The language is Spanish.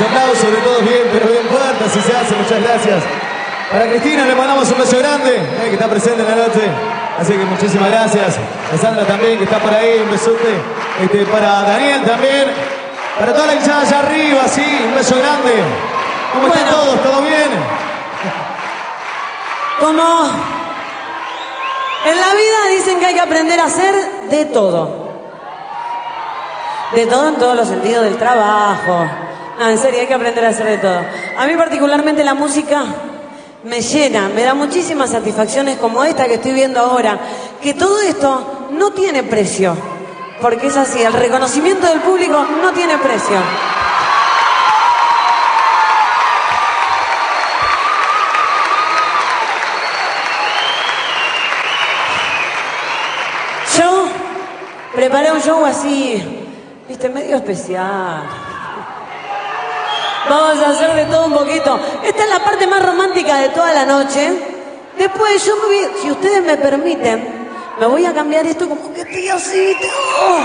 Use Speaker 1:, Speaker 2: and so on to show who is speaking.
Speaker 1: aplausos de todos bien, pero bien fuertes, así se hace, muchas gracias. Para Cristina le mandamos un beso grande, que está presente en la noche. Así que muchísimas gracias. A Sandra también, que está por ahí, un besote. Para Daniel también. Para toda la hinchada allá arriba, sí, un beso grande. ¿Cómo están todos? ¿Todo bien?
Speaker 2: Como en la vida dicen que hay que aprender a hacer de todo. De todo en todos los sentidos del trabajo. No, en serio, hay que aprender a hacer de todo. A mí particularmente la música me llena, me da muchísimas satisfacciones como esta que estoy viendo ahora. Que todo esto no tiene precio. Porque es así, el reconocimiento del público no tiene precio. Yo preparé un show así, viste, medio especial. Vamos a hacer de todo un poquito. Esta es la parte más romántica de toda la noche. Después yo me voy, si ustedes me permiten, me voy a cambiar esto como que estoy así, ¿viste? Oh.